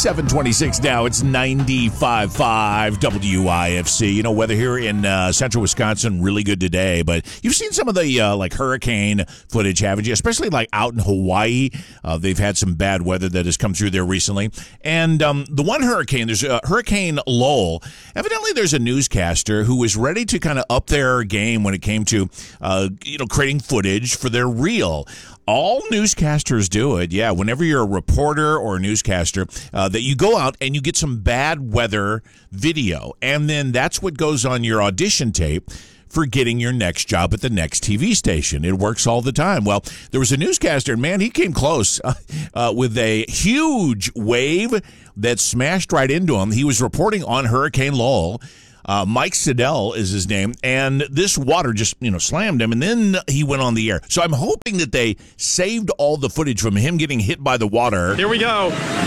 726 now. It's 95.5 WIFC. You know, weather here in central Wisconsin, really good today. But you've seen some of the hurricane footage, haven't you? Especially like out in Hawaii. They've had some bad weather that has come through there recently. And the one hurricane, there's Hurricane Lowell. Evidently, there's a newscaster who was ready to kind of up their game when it came to, creating footage for their reel. All newscasters do it, yeah. Whenever you're a reporter or a newscaster, that you go out and you get some bad weather video, and then that's what goes on your audition tape for getting your next job at the next TV station. It works all the time. Well, there was a newscaster, and man, he came close with a huge wave that smashed right into him. He was reporting on Hurricane Lowell. Mike Siddell is his name, and this water just, slammed him, and then he went on the air. So I'm hoping that they saved all the footage from him getting hit by the water. Here we go.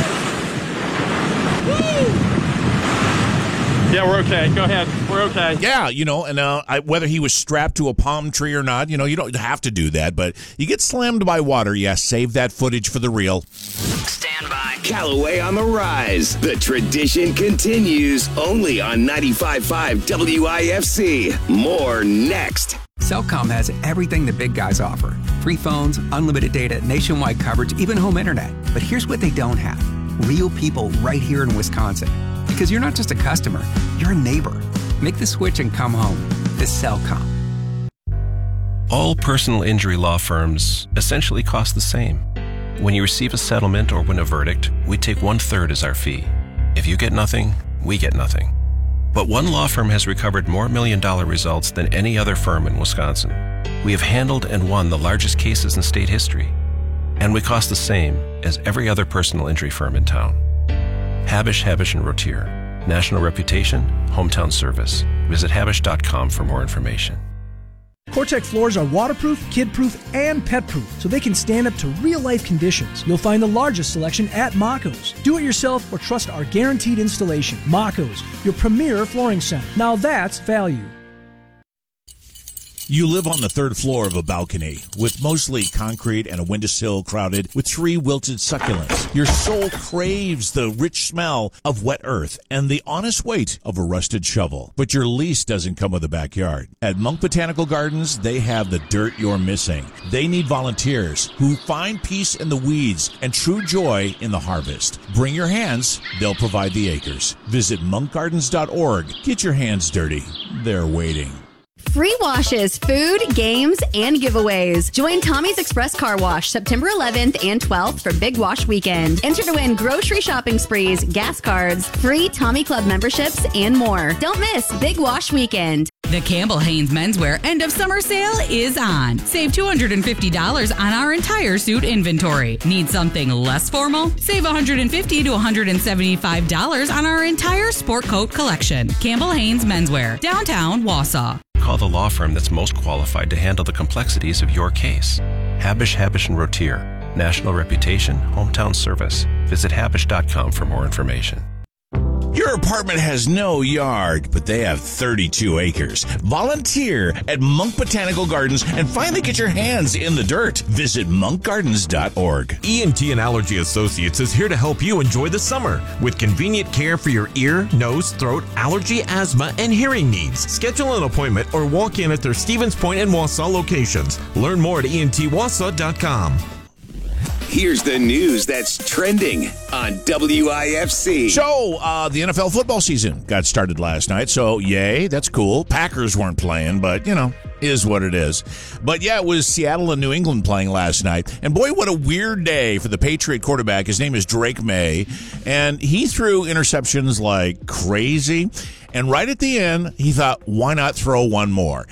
Woo! Yeah, we're okay. Go ahead. We're okay. Yeah, and whether he was strapped to a palm tree or not, you don't have to do that, but you get slammed by water, save that footage for the reel. Stand by. Callaway on the rise. The tradition continues only on 95.5 WIFC. More next. Cellcom has everything the big guys offer. Free phones, unlimited data, nationwide coverage, even home internet. But here's what they don't have. Real people right here in Wisconsin. Because you're not just a customer, you're a neighbor. Make the switch and come home to Cellcom. All personal injury law firms essentially cost the same. When you receive a settlement or win a verdict, we take 1/3 as our fee. If you get nothing, we get nothing. But one law firm has recovered more million-dollar results than any other firm in Wisconsin. We have handled and won the largest cases in state history. And we cost the same as every other personal injury firm in town. Habish, Habish & Rotier. National reputation, hometown service. Visit habish.com for more information. Cortec floors are waterproof, kid-proof, and pet-proof, so they can stand up to real-life conditions. You'll find the largest selection at Maco's. Do it yourself or trust our guaranteed installation. Maco's, your premier flooring center. Now that's value. You live on the third floor of a balcony with mostly concrete and a windowsill crowded with 3 wilted succulents. Your soul craves the rich smell of wet earth and the honest weight of a rusted shovel. But your lease doesn't come with a backyard. At Monk Botanical Gardens, they have the dirt you're missing. They need volunteers who find peace in the weeds and true joy in the harvest. Bring your hands, they'll provide the acres. Visit monkgardens.org. Get your hands dirty. They're waiting. Free washes, food, games, and giveaways. Join Tommy's Express Car Wash September 11th and 12th for Big Wash Weekend. Enter to win grocery shopping sprees, gas cards, free Tommy Club memberships, and more. Don't miss Big Wash Weekend. The Campbell Haynes Menswear End of Summer Sale is on. Save $250 on our entire suit inventory. Need something less formal? Save $150 to $175 on our entire sport coat collection. Campbell Haynes Menswear, downtown Wausau. Call the law firm that's most qualified to handle the complexities of your case. Habish, Habish & Rotier. National reputation, hometown service. Visit habish.com for more information. Your apartment has no yard, but they have 32 acres. Volunteer at Monk Botanical Gardens and finally get your hands in the dirt. Visit monkgardens.org. ENT and Allergy Associates is here to help you enjoy the summer with convenient care for your ear, nose, throat, allergy, asthma, and hearing needs. Schedule an appointment or walk in at their Stevens Point and Wausau locations. Learn more at entwausau.com. Here's the news that's trending on WIFC. So, the NFL football season got started last night, so yay, that's cool. Packers weren't playing, but, is what it is. But, yeah, it was Seattle and New England playing last night. And, boy, what a weird day for the Patriot quarterback. His name is Drake May, and he threw interceptions like crazy. And right at the end, he thought, why not throw one more?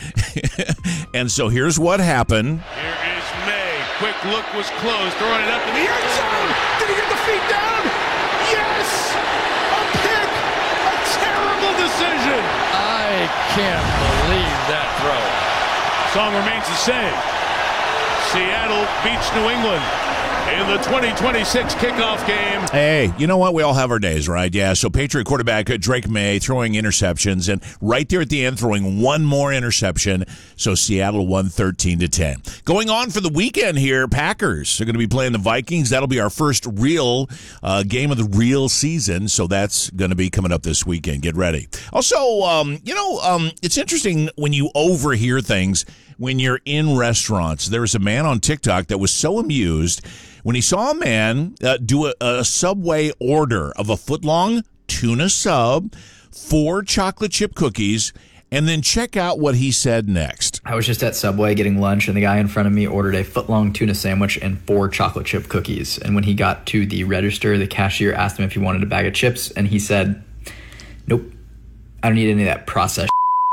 And so here's what happened. Here is May. Quick look was closed, throwing it up in the end zone. Did he get the feet down? Yes! A pick! A terrible decision! I can't believe that throw. Song remains the same. Seattle beats New England. in the 2026 kickoff game. Hey, you know what? We all have our days, right? Yeah, so Patriot quarterback Drake May throwing interceptions, and right there at the end throwing one more interception. So Seattle won 13-10. Going on for the weekend here, Packers are going to be playing the Vikings. That'll be our first real game of the real season, so that's going to be coming up this weekend. Get ready. Also, it's interesting when you overhear things when you're in restaurants. There was a man on TikTok that was so amused when he saw a man do a Subway order of a foot-long tuna sub, 4 chocolate chip cookies, and then check out what he said next. I was just at Subway getting lunch, and the guy in front of me ordered a foot-long tuna sandwich and 4 chocolate chip cookies. And when he got to the register, the cashier asked him if he wanted a bag of chips, and he said, "Nope, I don't need any of that processed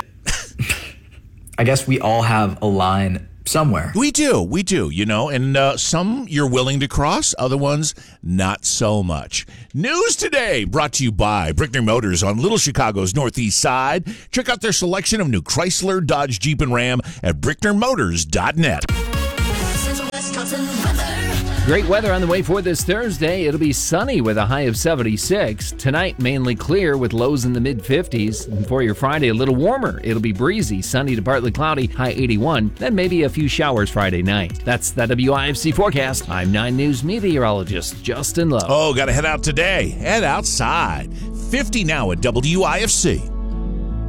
I guess we all have a line somewhere. We do, and some you're willing to cross, other ones not so much. News today brought to you by Brickner Motors on Little Chicago's Northeast Side. Check out their selection of new Chrysler, Dodge, Jeep, and Ram at BricknerMotors.net. Great weather on the way for this Thursday. It'll be sunny with a high of 76. Tonight, mainly clear with lows in the mid-50s. And for your Friday, a little warmer. It'll be breezy, sunny to partly cloudy, high 81. Then maybe a few showers Friday night. That's the WIFC forecast. I'm 9 News meteorologist Justin Lowe. Oh, got to head out today. Head outside. 50 now at WIFC.